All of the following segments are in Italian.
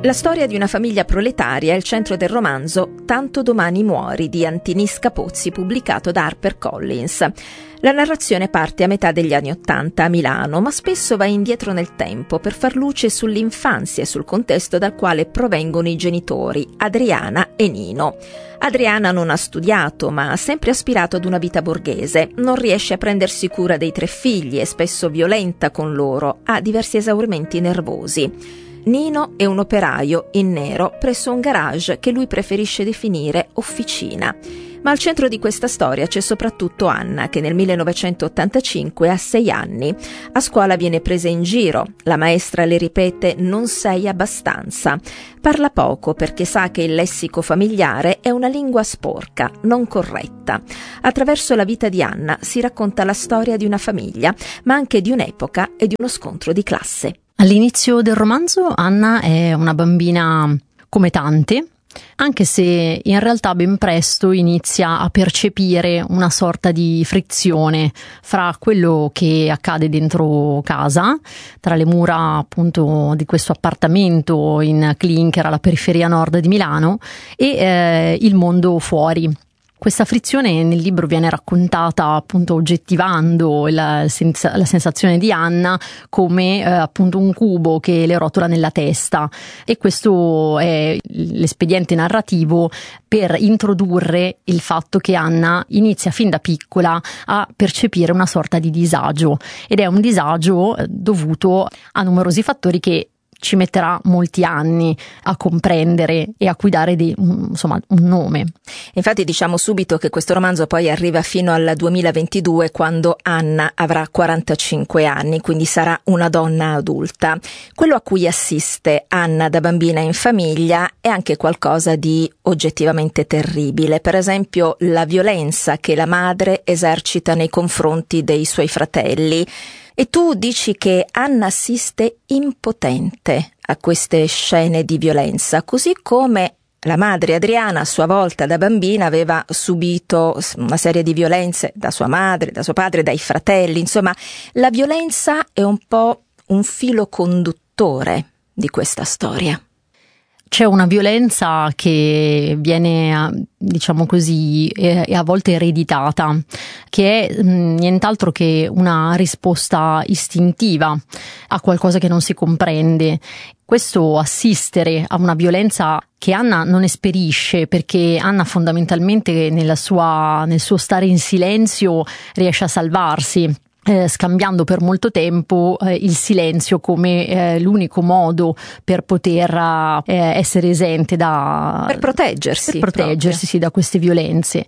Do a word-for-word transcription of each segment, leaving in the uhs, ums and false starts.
La storia di una famiglia proletaria è il centro del romanzo Tanto domani muori di Antinís Capozzi, pubblicato da HarperCollins. La narrazione parte a metà degli anni Ottanta a Milano, ma spesso va indietro nel tempo per far luce sull'infanzia e sul contesto dal quale provengono i genitori, Adriana e Nino. Adriana non ha studiato, ma ha sempre aspirato ad una vita borghese. Non riesce a prendersi cura dei tre figli, è spesso violenta con loro, ha diversi esaurimenti nervosi. Nino è un operaio in nero presso un garage che lui preferisce definire officina. Ma al centro di questa storia c'è soprattutto Anna, che nel millenovecentottantacinque ha sei anni. A scuola viene presa in giro. La maestra le ripete «non sei abbastanza». Parla poco perché sa che il lessico familiare è una lingua sporca, non corretta. Attraverso la vita di Anna si racconta la storia di una famiglia, ma anche di un'epoca e di uno scontro di classe. All'inizio del romanzo Anna è una bambina come tante, anche se in realtà ben presto inizia a percepire una sorta di frizione fra quello che accade dentro casa, tra le mura appunto di questo appartamento in clinker alla periferia nord di Milano, e eh, il mondo fuori. Questa frizione nel libro viene raccontata appunto oggettivando la, sens- la sensazione di Anna come eh, appunto un cubo che le rotola nella testa, e questo è l'espediente narrativo per introdurre il fatto che Anna inizia fin da piccola a percepire una sorta di disagio, ed è un disagio dovuto a numerosi fattori che ci metterà molti anni a comprendere e a cui dare di, insomma, un nome. Infatti diciamo subito che questo romanzo poi arriva fino al duemilaventidue, quando Anna avrà quarantacinque anni, quindi sarà una donna adulta. Quello a cui assiste Anna da bambina in famiglia è anche qualcosa di oggettivamente terribile. Per esempio la violenza che la madre esercita nei confronti dei suoi fratelli. E tu dici che Anna assiste impotente a queste scene di violenza, così come la madre Adriana a sua volta da bambina aveva subito una serie di violenze da sua madre, da suo padre, dai fratelli. Insomma, la violenza è un po' un filo conduttore di questa storia. C'è una violenza che viene, diciamo così, è a volte ereditata, che è nient'altro che una risposta istintiva a qualcosa che non si comprende. Questo assistere a una violenza che Anna non esperisce, perché Anna fondamentalmente nella sua, nel suo stare in silenzio riesce a salvarsi. Eh, scambiando per molto tempo eh, il silenzio come eh, l'unico modo per poter eh, essere esente da per proteggersi per proteggersi sì, da queste violenze.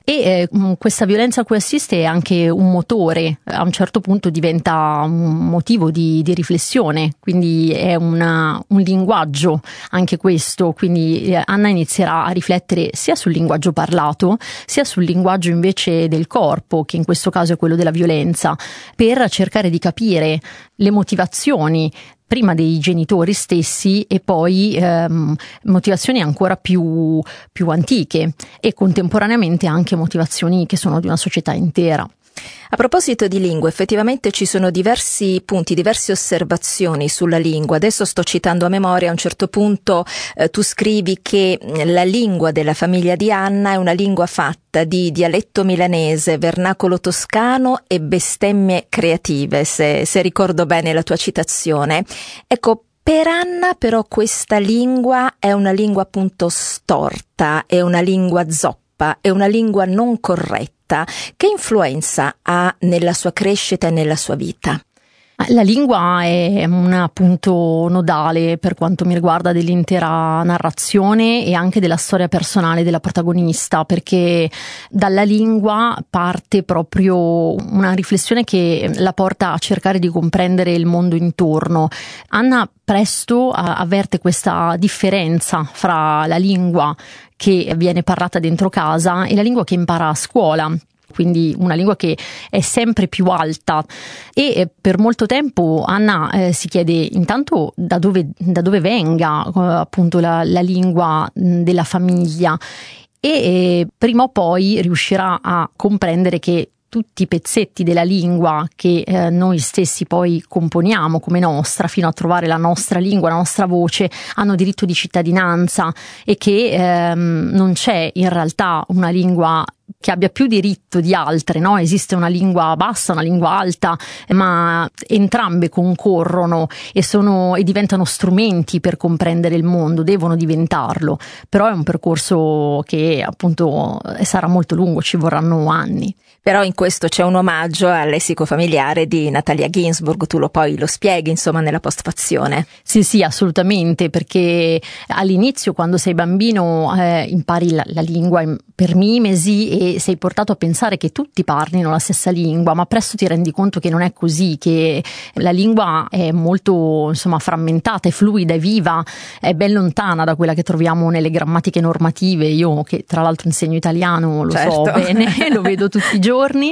E eh, questa violenza a cui assiste è anche un motore, a un certo punto diventa un motivo di, di riflessione, quindi è una, un linguaggio anche questo, quindi eh, Anna inizierà a riflettere sia sul linguaggio parlato sia sul linguaggio invece del corpo, che in questo caso è quello della violenza, per cercare di capire le motivazioni prima dei genitori stessi e poi ehm, motivazioni ancora più, più antiche, e contemporaneamente anche motivazioni che sono di una società intera. A proposito di lingua, effettivamente ci sono diversi punti, diverse osservazioni sulla lingua. Adesso sto citando a memoria, a un certo punto eh, tu scrivi che la lingua della famiglia di Anna è una lingua fatta di dialetto milanese, vernacolo toscano e bestemmie creative, se, se ricordo bene la tua citazione. Ecco, per Anna però questa lingua è una lingua appunto storta, è una lingua zoppa, è una lingua non corretta. Che influenza ha nella sua crescita e nella sua vita? La lingua è un punto nodale per quanto mi riguarda dell'intera narrazione e anche della storia personale della protagonista, perché dalla lingua parte proprio una riflessione che la porta a cercare di comprendere il mondo intorno. Anna presto avverte questa differenza fra la lingua che viene parlata dentro casa e la lingua che impara a scuola. Quindi una lingua che è sempre più alta, e per molto tempo Anna eh, si chiede intanto da dove, da dove venga eh, appunto la, la lingua della famiglia, e eh, prima o poi riuscirà a comprendere che tutti i pezzetti della lingua che eh, noi stessi poi componiamo come nostra, fino a trovare la nostra lingua, la nostra voce, hanno diritto di cittadinanza, e che ehm, non c'è in realtà una lingua che abbia più diritto di altre, no? Esiste una lingua bassa, una lingua alta, ma entrambe concorrono e sono e diventano strumenti per comprendere il mondo, devono diventarlo, però è un percorso che appunto sarà molto lungo, ci vorranno anni. Però in questo c'è un omaggio al lessico familiare di Natalia Ginzburg, tu lo poi lo spieghi insomma nella postfazione. Sì sì, assolutamente, perché all'inizio, quando sei bambino, eh, impari la, la lingua per mimesi e sei portato a pensare che tutti parlino la stessa lingua, ma presto ti rendi conto che non è così, che la lingua è molto insomma frammentata, è fluida, è viva, è ben lontana da quella che troviamo nelle grammatiche normative. Io, che tra l'altro insegno italiano, lo certo. so bene, lo vedo tutti i giorni.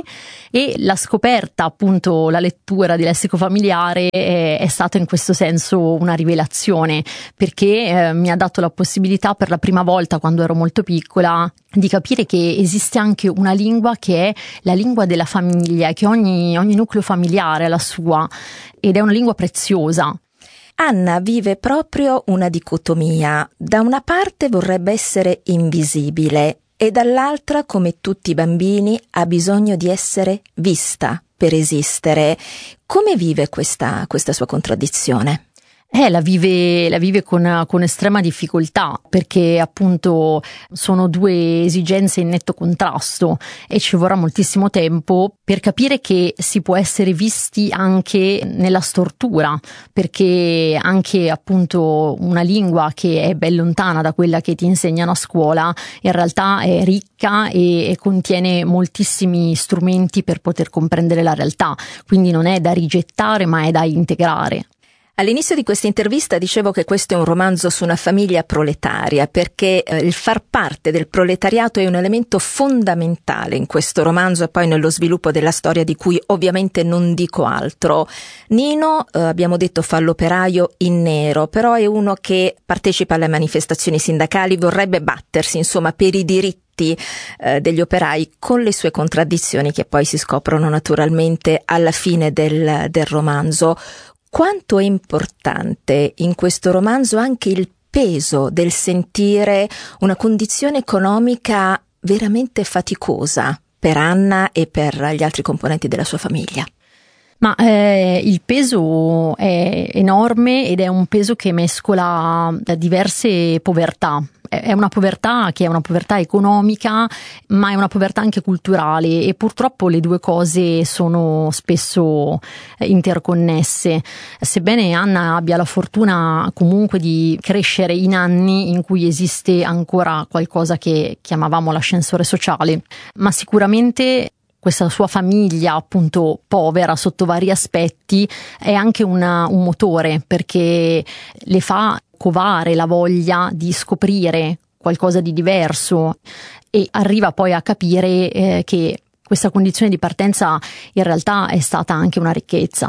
E la scoperta, appunto, la lettura di lessico familiare è, è stata in questo senso una rivelazione, perché eh, mi ha dato la possibilità per la prima volta, quando ero molto piccola, di capire che esiste anche una lingua che è la lingua della famiglia, che ogni, ogni nucleo familiare ha la sua, ed è una lingua preziosa. Anna vive proprio una dicotomia. Da una parte vorrebbe essere invisibile e dall'altra, come tutti i bambini, ha bisogno di essere vista per esistere. Come vive questa, questa sua contraddizione? Eh, la vive, la vive con, con estrema difficoltà, perché appunto sono due esigenze in netto contrasto e ci vorrà moltissimo tempo per capire che si può essere visti anche nella stortura, perché anche appunto una lingua che è ben lontana da quella che ti insegnano a scuola in realtà è ricca e, e contiene moltissimi strumenti per poter comprendere la realtà, quindi non è da rigettare ma è da integrare. All'inizio di questa intervista dicevo che questo è un romanzo su una famiglia proletaria, perché eh, il far parte del proletariato è un elemento fondamentale in questo romanzo e poi nello sviluppo della storia, di cui ovviamente non dico altro. Nino, eh, abbiamo detto, fa l'operaio in nero, però è uno che partecipa alle manifestazioni sindacali, vorrebbe battersi insomma per i diritti eh, degli operai, con le sue contraddizioni che poi si scoprono naturalmente alla fine del, del romanzo. Quanto è importante in questo romanzo anche il peso del sentire una condizione economica veramente faticosa per Anna e per gli altri componenti della sua famiglia? Ma eh, il peso è enorme ed è un peso che mescola diverse povertà. È una povertà che è una povertà economica, ma è una povertà anche culturale, e purtroppo le due cose sono spesso interconnesse. Sebbene Anna abbia la fortuna comunque di crescere in anni in cui esiste ancora qualcosa che chiamavamo l'ascensore sociale, ma sicuramente questa sua famiglia, appunto povera sotto vari aspetti, è anche una, un motore, perché le fa covare la voglia di scoprire qualcosa di diverso, e arriva poi a capire eh, che questa condizione di partenza in realtà è stata anche una ricchezza.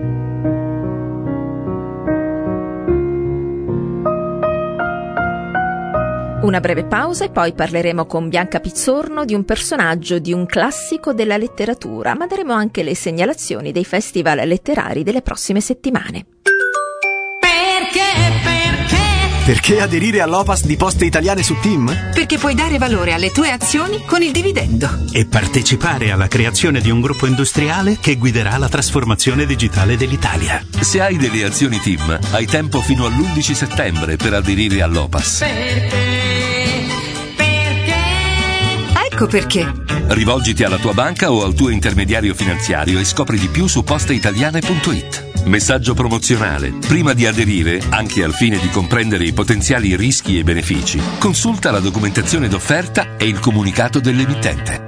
Una breve pausa e poi parleremo con Bianca Pizzorno di un personaggio di un classico della letteratura, ma daremo anche le segnalazioni dei festival letterari delle prossime settimane. Perché? Perché? Perché aderire all'O P A S di Poste Italiane su Team? Perché puoi dare valore alle tue azioni con il dividendo. E partecipare alla creazione di un gruppo industriale che guiderà la trasformazione digitale dell'Italia. Se hai delle azioni Team, hai tempo fino all'undici settembre per aderire all'O P A S. Perché? Ecco perché. Rivolgiti alla tua banca o al tuo intermediario finanziario e scopri di più su posteitaliane punto it. Messaggio promozionale. Prima di aderire, anche al fine di comprendere i potenziali rischi e benefici, consulta la documentazione d'offerta e il comunicato dell'emittente.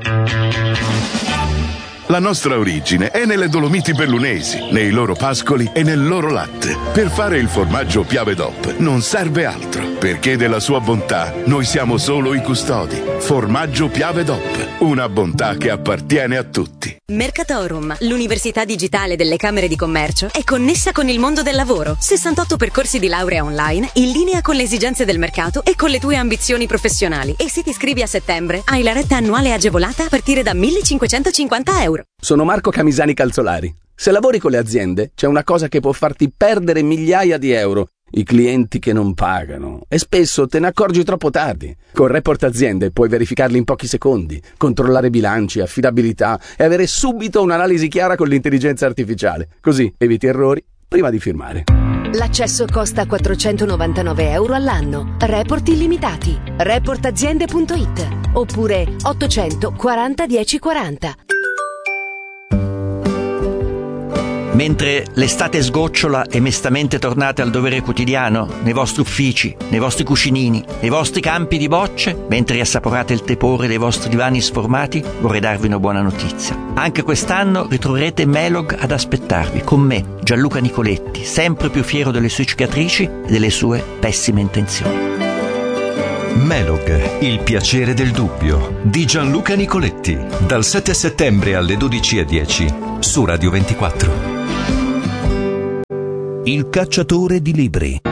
La nostra origine è nelle Dolomiti Bellunesi, nei loro pascoli e nel loro latte. Per fare il formaggio Piave D O P non serve altro. perché della sua bontà noi siamo solo i custodi. Formaggio Piave D O P, una bontà che appartiene a tutti. Mercatorum, l'università digitale delle Camere di Commercio, è connessa con il mondo del lavoro. sessantotto percorsi di laurea online in linea con le esigenze del mercato e con le tue ambizioni professionali. E se ti iscrivi a settembre, hai la retta annuale agevolata a partire da millecinquecentocinquanta euro. Sono Marco Camisani Calzolari. Se lavori con le aziende, c'è una cosa che può farti perdere migliaia di euro: i clienti che non pagano, e spesso te ne accorgi troppo tardi. Con Report Aziende puoi verificarli in pochi secondi, controllare bilanci, affidabilità e avere subito un'analisi chiara con l'intelligenza artificiale. Così eviti errori prima di firmare. L'accesso costa quattrocentonovantanove euro all'anno. Report illimitati. report aziende punto it oppure ottocento quaranta dieci quaranta. Mentre l'estate sgocciola e mestamente tornate al dovere quotidiano, nei vostri uffici, nei vostri cuscinini, nei vostri campi di bocce, mentre assaporate il tepore dei vostri divani sformati, vorrei darvi una buona notizia. Anche quest'anno ritroverete Melog ad aspettarvi, con me, Gianluca Nicoletti, sempre più fiero delle sue cicatrici e delle sue pessime intenzioni. Melog, il piacere del dubbio, di Gianluca Nicoletti, dal sette settembre alle dodici e dieci su Radio ventiquattro. Il cacciatore di libri.